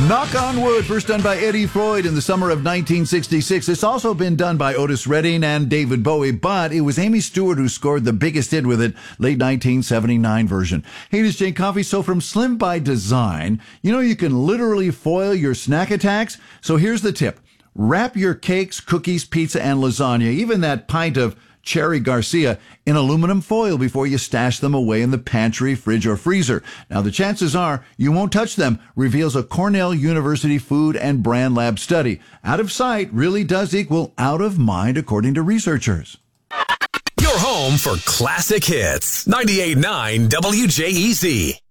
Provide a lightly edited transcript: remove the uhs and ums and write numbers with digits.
Knock on Wood, first done by Eddie Floyd in the summer of 1966. It's also been done by Otis Redding and David Bowie, but it was Amy Stewart who scored the biggest hit with it, late 1979 version. Hey, this is Jane Coffey. So from Slim by Design, you can literally foil your snack attacks. So here's the tip. Wrap your cakes, cookies, pizza, and lasagna, even that pint of Cherry Garcia, in aluminum foil before you stash them away in the pantry, fridge, or freezer. Now, the chances are you won't touch them, reveals a Cornell University Food and Brand Lab study. Out of sight really does equal out of mind, according to researchers. Your home for classic hits. 98.9 WJEZ.